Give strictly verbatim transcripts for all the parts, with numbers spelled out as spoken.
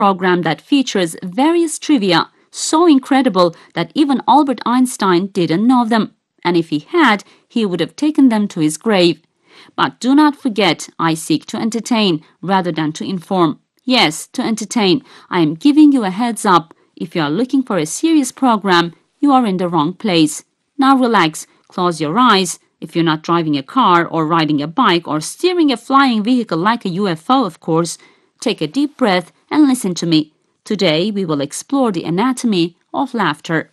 program that features various trivia, so incredible that even Albert Einstein didn't know them. And if he had, he would have taken them to his grave. But do not forget, I seek to entertain rather than to inform. Yes, to entertain. I am giving you a heads up. If you are looking for a serious program, you are in the wrong place. Now relax, close your eyes. If you're not driving a car or riding a bike or steering a flying vehicle like a U F O, of course, take a deep breath and listen to me. Today, we will explore the anatomy of laughter.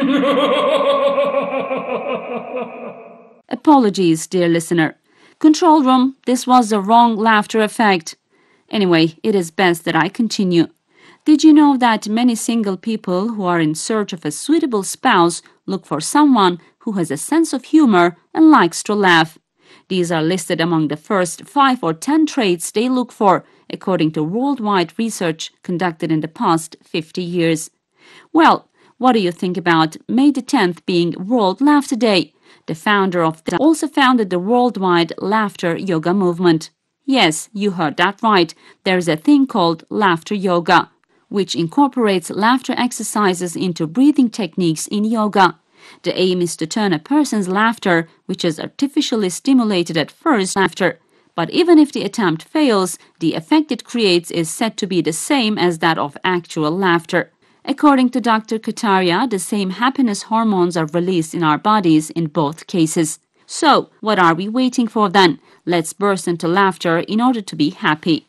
Apologies, dear listener. Control room, this was the wrong laughter effect. Anyway, it is best that I continue. Did you know that many single people who are in search of a suitable spouse look for someone who has a sense of humor and likes to laugh? These are listed among the first five or ten traits they look for, according to worldwide research conducted in the past fifty years. Well, what do you think about May the tenth being World Laughter Day? The founder of the also founded the worldwide laughter yoga movement. Yes, you heard that right. There's a thing called laughter yoga, which incorporates laughter exercises into breathing techniques in yoga. The aim is to turn a person's laughter, which is artificially stimulated at first, laughter. But even if the attempt fails, the effect it creates is said to be the same as that of actual laughter. According to Doctor Kataria, the same happiness hormones are released in our bodies in both cases. So, what are we waiting for then? Let's burst into laughter in order to be happy.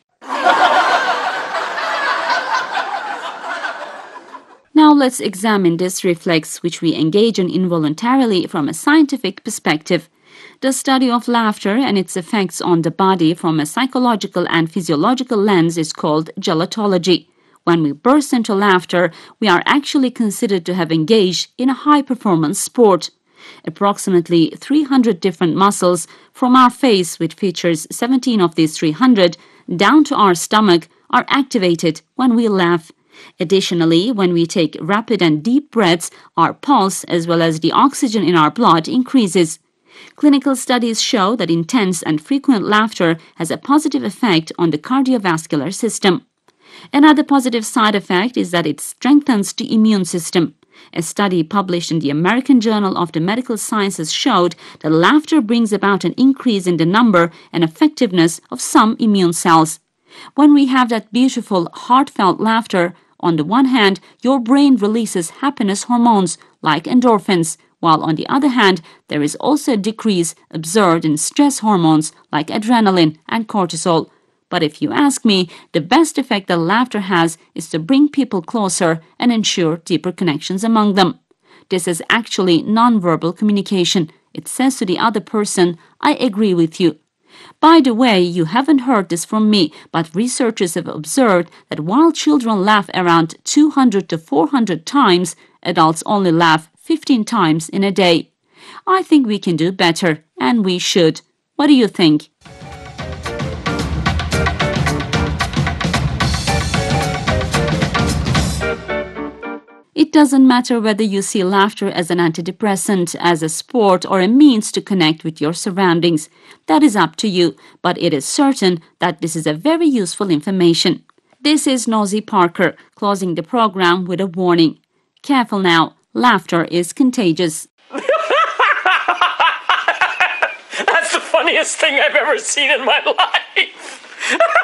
Now let's examine this reflex, which we engage in involuntarily from a scientific perspective. The study of laughter and its effects on the body from a psychological and physiological lens is called gelotology. When we burst into laughter, we are actually considered to have engaged in a high-performance sport. Approximately three hundred different muscles from our face, which features seventeen of these three hundred, down to our stomach, are activated when we laugh. Additionally, when we take rapid and deep breaths, our pulse as well as the oxygen in our blood increases. Clinical studies show that intense and frequent laughter has a positive effect on the cardiovascular system. Another positive side effect is that it strengthens the immune system. A study published in the American Journal of the Medical Sciences showed that laughter brings about an increase in the number and effectiveness of some immune cells. When we have that beautiful, heartfelt laughter, on the one hand, your brain releases happiness hormones like endorphins, while on the other hand, there is also a decrease observed in stress hormones like adrenaline and cortisol. But if you ask me, the best effect that laughter has is to bring people closer and ensure deeper connections among them. This is actually nonverbal communication. It says to the other person, I agree with you. By the way, you haven't heard this from me, but researchers have observed that while children laugh around two hundred to four hundred times, adults only laugh fifteen times in a day. I think we can do better, and we should. What do you think? It doesn't matter whether you see laughter as an antidepressant, as a sport, or a means to connect with your surroundings. That is up to you, but it is certain that this is a very useful information. This is Nosy Parker, closing the program with a warning. Careful now, laughter is contagious. That's the funniest thing I've ever seen in my life.